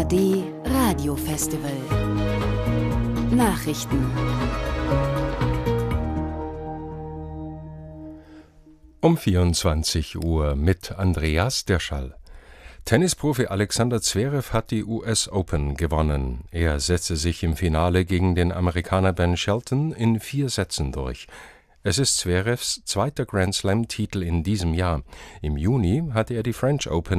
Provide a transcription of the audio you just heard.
ARD Radio Festival. Nachrichten. Um 24 Uhr mit Andreas Derschall. Tennisprofi Alexander Zverev hat die US Open gewonnen. Er setzte sich im Finale gegen den Amerikaner Ben Shelton in 4 Sätzen durch. Es ist Zverevs zweiter Grand-Slam-Titel in diesem Jahr. Im Juni hatte er die French Open